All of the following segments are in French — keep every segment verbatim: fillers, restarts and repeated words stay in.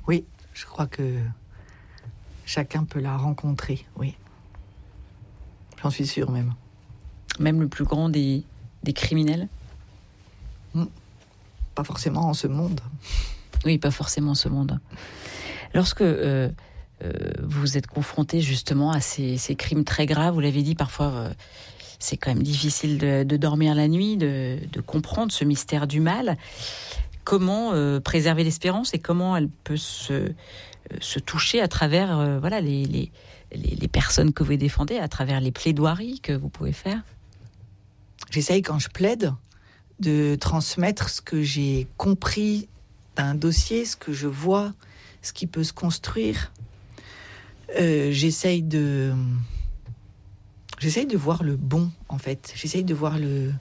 Oui, je crois que chacun peut la rencontrer, oui. J'en suis sûre même. Même le plus grand des, des criminels ? Mmh. Pas forcément en ce monde. Oui, pas forcément en ce monde. Lorsque euh, euh, vous êtes confronté justement à ces, ces crimes très graves, vous l'avez dit, parfois euh, c'est quand même difficile de, de dormir la nuit, de, de comprendre ce mystère du mal. Comment euh, préserver l'espérance et comment elle peut se, euh, se toucher à travers euh, voilà, les, les, les, les personnes que vous défendez, à travers les plaidoiries que vous pouvez faire ? J'essaye, quand je plaide, de transmettre ce que j'ai compris d'un dossier, ce que je vois, ce qui peut se construire. Euh, j'essaye de... J'essaye de voir le bon, en fait. J'essaye de voir le,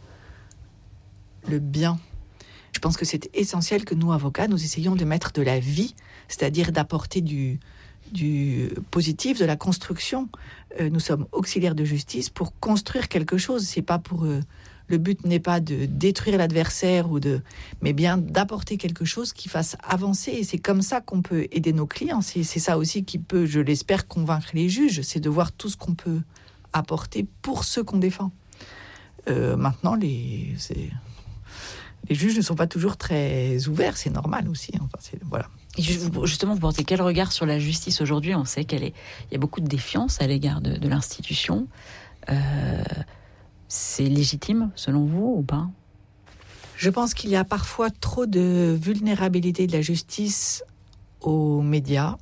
le bien. Je pense que c'est essentiel que nous, avocats, nous essayions de mettre de la vie, c'est-à-dire d'apporter du, du positif, de la construction. Euh, nous sommes auxiliaires de justice pour construire quelque chose. C'est pas pour... Euh, le but n'est pas de détruire l'adversaire, ou de, mais bien d'apporter quelque chose qui fasse avancer. Et c'est comme ça qu'on peut aider nos clients. C'est, c'est ça aussi qui peut, je l'espère, convaincre les juges. C'est de voir tout ce qu'on peut apporter pour ceux qu'on défend. Euh, maintenant, les, c'est, les juges ne sont pas toujours très ouverts. C'est normal aussi. Enfin, c'est, voilà. Et justement, vous portez quel regard sur la justice aujourd'hui ? On sait qu'il y a beaucoup de défiance à l'égard de, de l'institution. Euh... C'est légitime, selon vous, ou pas ? Je pense qu'il y a parfois trop de vulnérabilité de la justice aux médias.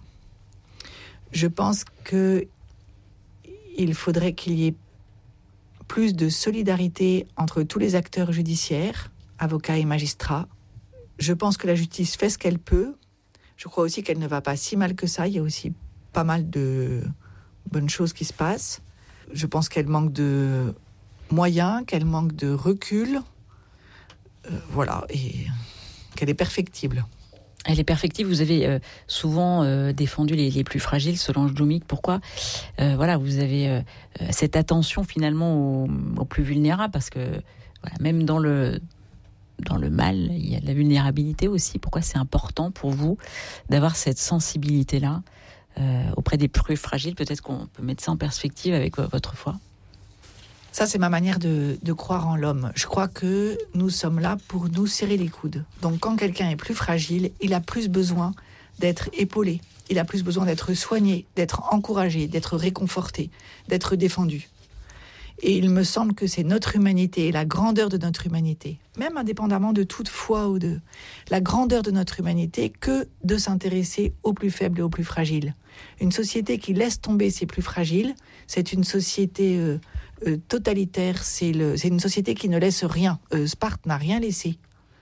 Je pense qu'il faudrait qu'il y ait plus de solidarité entre tous les acteurs judiciaires, avocats et magistrats. Je pense que la justice fait ce qu'elle peut. Je crois aussi qu'elle ne va pas si mal que ça. Il y a aussi pas mal de bonnes choses qui se passent. Je pense qu'elle manque de... moyen, qu'elle manque de recul, euh, voilà, et qu'elle est perfectible. Elle est perfectible. Vous avez euh, souvent euh, défendu les, les plus fragiles, Solange Djoumik. Pourquoi euh, voilà, vous avez euh, cette attention finalement aux, aux plus vulnérables, parce que voilà, même dans le dans le mal, il y a de la vulnérabilité aussi. Pourquoi c'est important pour vous d'avoir cette sensibilité-là euh, auprès des plus fragiles ? Peut-être qu'on peut mettre ça en perspective avec votre foi. Ça, c'est ma manière de, de croire en l'homme. Je crois que nous sommes là pour nous serrer les coudes. Donc, quand quelqu'un est plus fragile, il a plus besoin d'être épaulé. Il a plus besoin d'être soigné, d'être encouragé, d'être réconforté, d'être défendu. Et il me semble que c'est notre humanité et la grandeur de notre humanité, même indépendamment de toute foi ou de la grandeur de notre humanité, que de s'intéresser aux plus faibles et aux plus fragiles. Une société qui laisse tomber ses plus fragiles, c'est une société... Euh, Euh, totalitaire, c'est, le, c'est une société qui ne laisse rien. Euh, Sparte n'a rien laissé.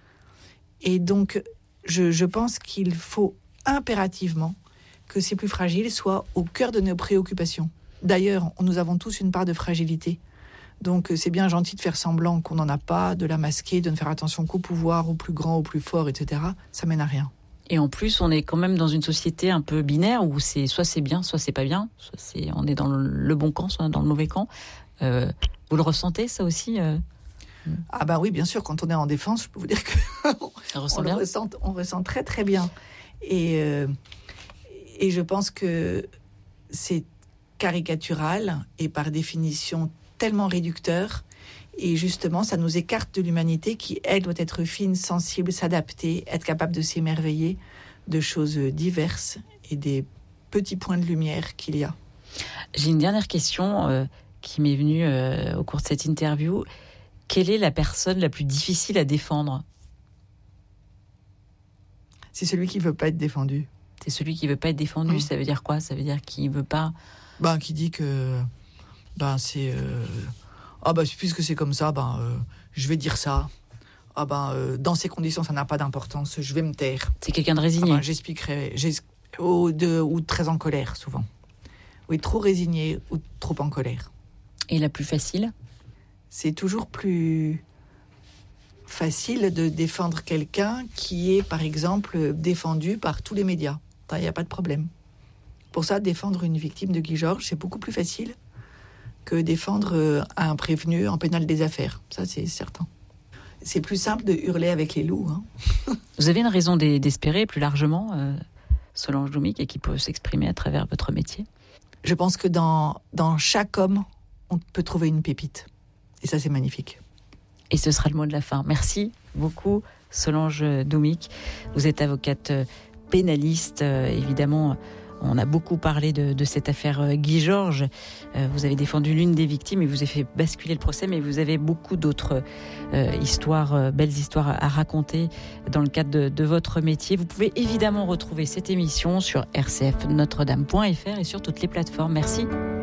Et donc, je, je pense qu'il faut impérativement que ces plus fragiles soient au cœur de nos préoccupations. D'ailleurs, nous avons tous une part de fragilité. Donc, c'est bien gentil de faire semblant qu'on n'en a pas, de la masquer, de ne faire attention qu'au pouvoir, au plus grand, au plus fort, et cetera. Ça mène à rien. Et en plus, on est quand même dans une société un peu binaire où c'est soit c'est bien, soit c'est pas bien. Soit c'est, on est dans le bon camp, soit dans le mauvais camp. Euh, vous le ressentez, ça aussi euh... Ah bah oui, bien sûr, quand on est en défense, je peux vous dire que on, on, le ressent, on ressent très très bien. Et, euh, et je pense que c'est caricatural et par définition tellement réducteur. Et justement, ça nous écarte de l'humanité qui, elle, doit être fine, sensible, s'adapter, être capable de s'émerveiller de choses diverses et des petits points de lumière qu'il y a. J'ai une dernière question euh, qui m'est venue euh, au cours de cette interview. Quelle est la personne la plus difficile à défendre ? C'est celui qui ne veut pas être défendu. C'est celui qui ne veut pas être défendu, mmh. Ça veut dire quoi ? Ça veut dire qu'il ne veut pas... Ben, qui dit que... Ben, c'est... Euh... Ah ben, puisque c'est comme ça, ben, euh, je vais dire ça. Ah ben, euh, dans ces conditions, ça n'a pas d'importance, je vais me taire. C'est quelqu'un de résigné. Ah ben, j'expliquerai. Ou, de, ou très en colère, souvent. Oui, trop résigné ou trop en colère. Et la plus facile ? C'est toujours plus facile de défendre quelqu'un qui est, par exemple, défendu par tous les médias. Il n'y a pas de problème. Pour ça, défendre une victime de Guy Georges, c'est beaucoup plus facile que défendre un prévenu en pénal des affaires. Ça, c'est certain. C'est plus simple de hurler avec les loups. Hein. Vous avez une raison d'espérer plus largement, euh, Solange Doumic, et qui peut s'exprimer à travers votre métier? Je pense que dans, dans chaque homme, on peut trouver une pépite. Et ça, c'est magnifique. Et ce sera le mot de la fin. Merci beaucoup, Solange Doumic. Vous êtes avocate pénaliste, euh, évidemment. On a beaucoup parlé de, de cette affaire Guy Georges. Euh, vous avez défendu l'une des victimes et vous avez fait basculer le procès, mais vous avez beaucoup d'autres euh, histoires, euh, belles histoires à, à raconter dans le cadre de, de votre métier. Vous pouvez évidemment retrouver cette émission sur r c f notre dame point f r et sur toutes les plateformes. Merci.